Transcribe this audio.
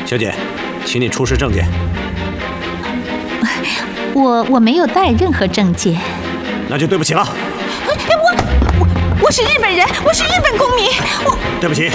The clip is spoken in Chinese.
小姐，请你出示证件。 我没有带任何证件。 那就对不起了。 我是日本人，我是日本公民。 对不起，